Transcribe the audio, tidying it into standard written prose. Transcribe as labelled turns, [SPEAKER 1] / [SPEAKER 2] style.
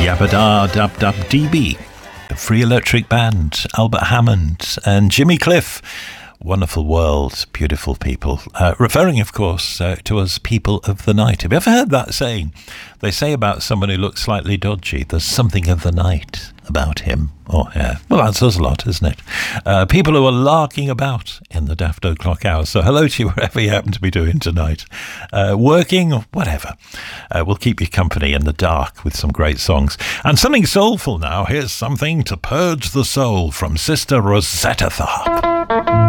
[SPEAKER 1] Yabba Dab Dab DB, the Free Electric Band, Albert Hammond and Jimmy Cliff. Wonderful world, beautiful people. Referring, of course, to us people of the night. Have you ever heard that saying? They say about someone who looks slightly dodgy, there's something of the night about him or her. Well, that says a lot, isn't it? People who are larking about in the Daft O'Clock hour. So hello to you wherever you happen to be doing tonight. Working, whatever. We'll keep you company in the dark with some great songs. And something soulful now. Here's something to purge the soul from Sister Rosetta Tharpe.